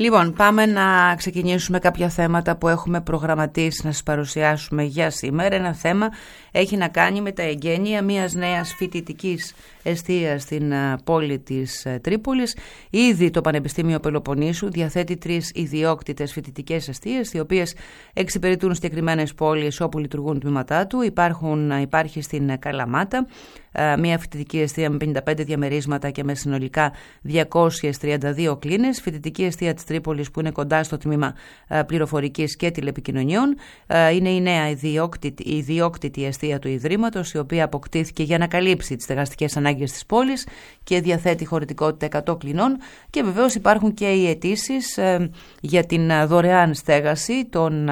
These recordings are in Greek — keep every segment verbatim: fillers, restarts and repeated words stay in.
Λοιπόν, πάμε να ξεκινήσουμε κάποια θέματα που έχουμε προγραμματίσει να σας παρουσιάσουμε για σήμερα. Ένα θέμα έχει να κάνει με τα εγγένεια μιας νέας φοιτητικής εστίας στην πόλη της Τρίπολης. Ήδη το Πανεπιστήμιο Πελοποννήσου διαθέτει τρεις ιδιόκτητες φοιτητικές εστίες, οι οποίες εξυπηρετούν συγκεκριμένες πόλεις όπου λειτουργούν τμήματά του. Υπάρχουν, υπάρχει στην Καλαμάτα μια φοιτητική εστία με πενήντα πέντε διαμερίσματα και με συνολικά διακόσιες τριάντα δύο κλίνες. Φοιτητική εστία της Τρίπολης που είναι κοντά στο τμήμα πληροφορικής και τηλεπικοινωνιών. Είναι η νέα ιδιόκτητη, ιδιόκτητη εστία του Ιδρύματος, η οποία αποκτήθηκε για να καλύψει τις στεγαστικές ανάγκες της πόλης και διαθέτει χωρητικότητα εκατό κλινών. Και βεβαίως υπάρχουν και οι αιτήσεις για την δωρεάν στέγαση των,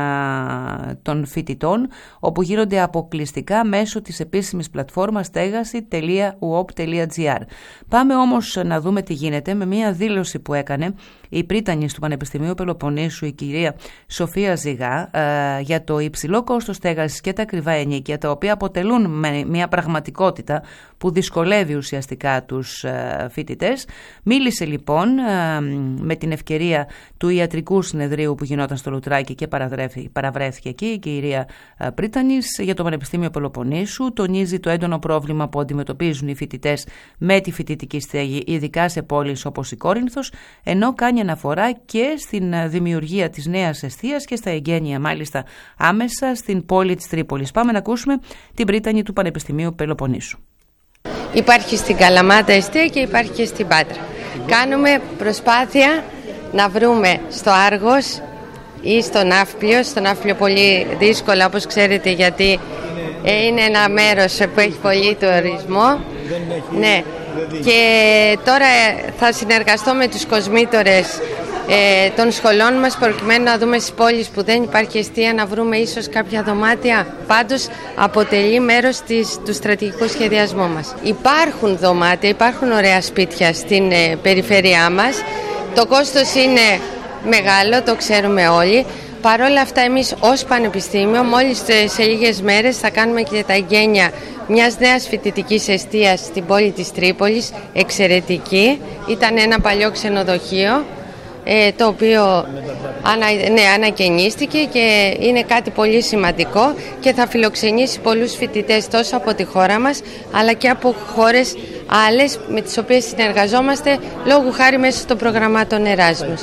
των φοιτητών, όπου γίνονται αποκλειστικά μέσω της επίσημης πλατφόρμας στέγαση τελεία ου ο π τελεία τζι άρ. Πάμε όμως να δούμε τι γίνεται με μια δήλωση που έκανε η πρίτανης του Πανεπιστημίου Πελοποννήσου, η κυρία Σοφία Ζυγά, ε, για το υψηλό κόστος στέγασης και τα ακριβά ενοίκια, τα οποία αποτελούν μια πραγματικότητα που δυσκολεύει ουσιαστικά τους ε, φοιτητές. Μίλησε λοιπόν ε, με την ευκαιρία του ιατρικού συνεδρίου που γινόταν στο Λουτράκι και παραβρέθηκε εκεί η κυρία ε, πρίτανης για το Πανεπιστήμιο Πελοποννήσου. Τονίζει το έντονο πρόβλημα που αντιμετωπίζουν οι φοιτητές με τη φοιτητική στέγη, ειδικά σε πόλεις όπως η Κόρινθος, ενώ κάνει αναφορά και στην δημιουργία της νέας εστίας και στα εγγένεια μάλιστα άμεσα στην πόλη της Τρίπολης. Πάμε να ακούσουμε την πρίτανη του Πανεπιστημίου Πελοποννήσου. Υπάρχει στην Καλαμάτα εστία και υπάρχει και στην Πάτρα. Κάνουμε προσπάθεια να βρούμε στο Άργος ή στο Ναύπλιο. Στο Ναύπλιο πολύ δύσκολα, όπως ξέρετε, γιατί είναι ένα μέρος που έχει πολύ τουρισμό. Ναι. Και τώρα θα συνεργαστώ με τους κοσμήτορες ε, των σχολών μας, προκειμένου να δούμε στις πόλεις που δεν υπάρχει εστία να βρούμε ίσως κάποια δωμάτια. Πάντως αποτελεί μέρος της, του στρατηγικού σχεδιασμού μας. Υπάρχουν δωμάτια, υπάρχουν ωραία σπίτια στην ε, περιφέρειά μας. Το κόστος είναι μεγάλο, το ξέρουμε όλοι. Παρ' όλα αυτά, εμείς ως Πανεπιστήμιο μόλις σε λίγες μέρες θα κάνουμε και τα εγγένεια μιας νέας φοιτητικής εστίας στην πόλη της Τρίπολης, εξαιρετική. Ήταν ένα παλιό ξενοδοχείο, ε, το οποίο ανα, ναι, ανακαινίστηκε και είναι κάτι πολύ σημαντικό και θα φιλοξενήσει πολλούς φοιτητές τόσο από τη χώρα μας, αλλά και από χώρες άλλες με τις οποίες συνεργαζόμαστε, λόγου χάρη μέσα των προγραμμάτων Εράσμους.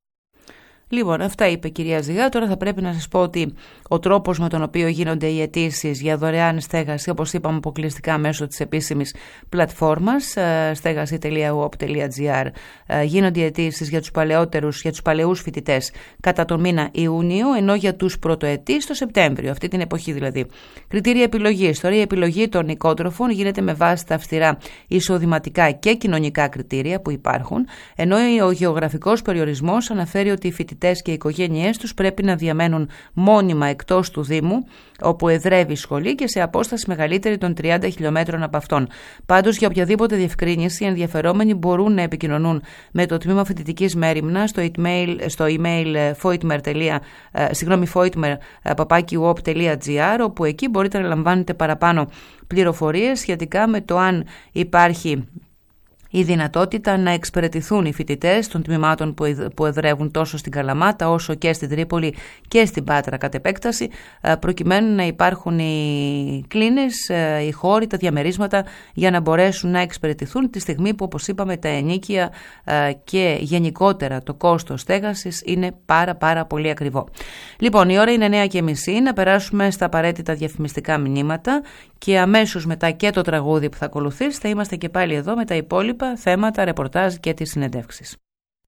Λοιπόν, αυτά είπε η κυρία Ζυγά. Τώρα θα πρέπει να σας πω ότι ο τρόπος με τον οποίο γίνονται οι αιτήσεις για δωρεάν στέγαση, όπως είπαμε, αποκλειστικά μέσω της επίσημης πλατφόρμας στέγαση τελεία ου ο π τελεία τζι άρ, γίνονται οι αιτήσεις για τους παλαιότερους, για τους παλαιούς φοιτητές κατά τον μήνα Ιούνιο, ενώ για τους πρωτοετής το Σεπτέμβριο, αυτή την εποχή δηλαδή. Κριτήρια επιλογής. Τώρα η επιλογή των οικότροφων γίνεται με βάση τα αυστηρά εισοδηματικά και κοινωνικά κριτήρια που υπάρχουν, ενώ ο γεωγραφικός περιορισμός αναφέρει ότι οι φοιτητές και οι οικογένειές τους πρέπει να διαμένουν μόνιμα εκτός του Δήμου όπου εδρεύει η σχολή και σε απόσταση μεγαλύτερη των τριάντα χιλιόμετρων από αυτόν. Πάντως, για οποιαδήποτε διευκρίνηση, οι ενδιαφερόμενοι μπορούν να επικοινωνούν με το τμήμα φοιτητικής μέριμνας στο email, στο email foitmer, συγγνώμη, foitmer παπάκι ου ο π τελεία τζι άρ, όπου εκεί μπορείτε να λαμβάνετε παραπάνω πληροφορίες σχετικά με το αν υπάρχει η δυνατότητα να εξυπηρετηθούν οι φοιτητές των τμήματων που εδρεύουν τόσο στην Καλαμάτα όσο και στην Τρίπολη και στην Πάτρα κατ' επέκταση, προκειμένου να υπάρχουν οι κλίνες, οι χώροι, τα διαμερίσματα για να μπορέσουν να εξυπηρετηθούν τη στιγμή που, όπως είπαμε, τα ενοίκια και γενικότερα το κόστος στέγασης είναι πάρα πάρα πολύ ακριβό. Λοιπόν, η ώρα είναι εννιά και μισή, να περάσουμε στα απαραίτητα διαφημιστικά μηνύματα και αμέσως μετά και το τραγούδι που θα ακολουθήσει θα είμαστε και πάλι εδώ με τα υπόλοιπα θέματα, ρεπορτάζ και τις συνεντεύξεις.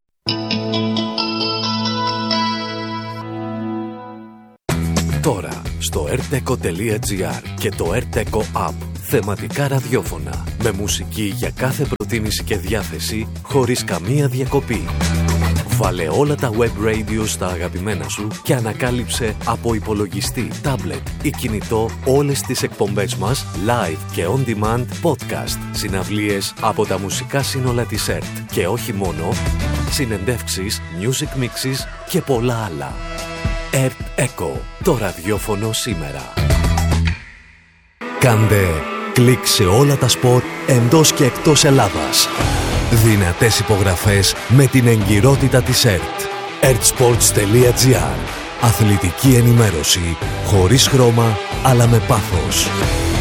Τώρα στο ερτέκο τελεία τζι άρ και το ερτέκο App θεματικά ραδιόφωνα με μουσική για κάθε προτίμηση και διάθεση χωρίς καμία διακοπή. Βάλε όλα τα web radio στα αγαπημένα σου και ανακάλυψε από υπολογιστή, τάμπλετ ή κινητό όλες τις εκπομπές μας live και on demand podcast, συναυλίες από τα μουσικά σύνολα της ΕΡΤ και όχι μόνο, συνεντεύξεις, music mixes και πολλά άλλα. ΕΡΤ Echo, το ραδιόφωνο σήμερα. Κάντε κλικ σε όλα τα σπορ εντός και εκτός Ελλάδας. Δυνατές υπογραφές με την εγκυρότητα της ΕΡΤ. ερτ-σπορτς τελεία τζι άρ. Αθλητική ενημέρωση χωρίς χρώμα αλλά με πάθος.